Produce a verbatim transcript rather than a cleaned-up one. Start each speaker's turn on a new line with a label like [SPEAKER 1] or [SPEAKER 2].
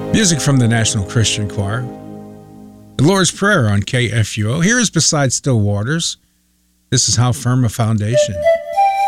[SPEAKER 1] Music from the National Christian Choir. The Lord's Prayer on K F U O. Here is Beside Still Waters. This is How Firm a Foundation.